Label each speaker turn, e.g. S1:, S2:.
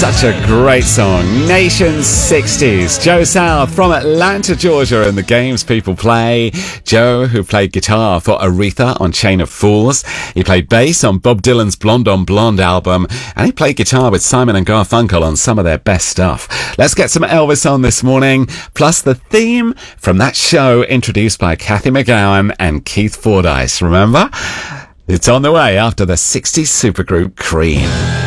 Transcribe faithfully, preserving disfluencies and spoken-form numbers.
S1: Such a great song. Nation's sixties. Joe South from Atlanta, Georgia, and the games people play. Joe, who played guitar for Aretha on Chain of Fools. He played bass on Bob Dylan's Blonde on Blonde album. And he played guitar with Simon and Garfunkel on some of their best stuff. Let's get some Elvis on this morning. Plus the theme from that show introduced by Kathy McGowan and Keith Fordyce. Remember? It's on the way after the sixties supergroup Cream.